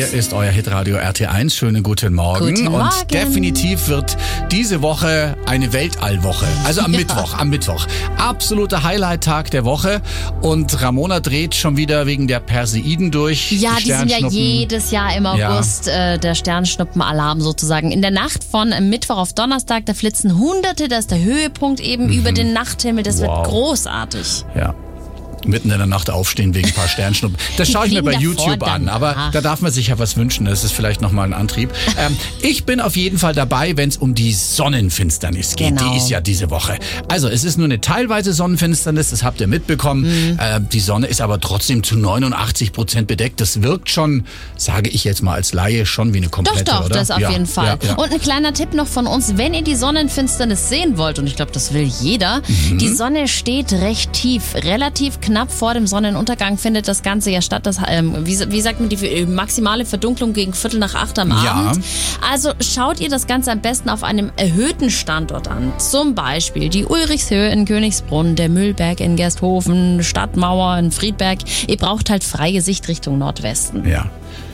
Hier ist euer Hitradio RT1. Schönen guten Morgen. Guten Morgen. Und definitiv wird diese Woche eine Weltallwoche. Also am Mittwoch. Absoluter Highlight-Tag der Woche. Und Ramona dreht schon wieder wegen der Perseiden durch. Ja, die sind ja Sternschnuppen. jedes Jahr im August der Sternschnuppenalarm sozusagen. In der Nacht von Mittwoch auf Donnerstag, da flitzen Hunderte, das ist der Höhepunkt eben über den Nachthimmel. Das wird großartig. Ja. Mitten in der Nacht aufstehen wegen ein paar Sternschnuppen. Das schaue ich mir bei fliegen davor YouTube an, dann. aber da darf man sich ja was wünschen. Das ist vielleicht nochmal ein Antrieb. Ich bin auf jeden Fall dabei, wenn es um die Sonnenfinsternis geht. Genau. Die ist ja diese Woche. Also es ist nur eine teilweise Sonnenfinsternis, das habt ihr mitbekommen. Die Sonne ist aber trotzdem zu 89% bedeckt. Das wirkt schon, sage ich jetzt mal als Laie, schon wie eine komplette, Doch, oder? das auf jeden Fall. Ja. Und ein kleiner Tipp noch von uns, wenn ihr die Sonnenfinsternis sehen wollt, und ich glaube, das will jeder, die Sonne steht recht tief, relativ knapp vor dem Sonnenuntergang findet das Ganze ja statt. Das, wie sagt man, die maximale Verdunklung gegen 7:45 am Abend. Also schaut ihr das Ganze am besten auf einem erhöhten Standort an. Zum Beispiel die Ulrichshöhe in Königsbrunn, der Mühlberg in Gersthofen, Stadtmauer in Friedberg. Ihr braucht halt freie Sicht Richtung Nordwesten. Ja.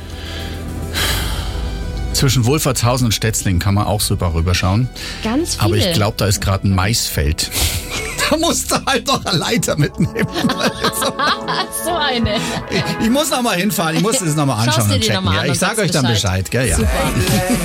Zwischen Wolfertshausen und Stetzling kann man auch super rüberschauen. Ganz viel. Aber ich glaube, da ist gerade ein Maisfeld. Da musst du halt noch eine Leiter mitnehmen. So eine. Ich muss noch mal hinfahren. Ich muss das noch mal anschauen Schaust du und dir noch checken. mal Ja, an ich und sag sagst euch dann Bescheid. Gell? Ja. Super.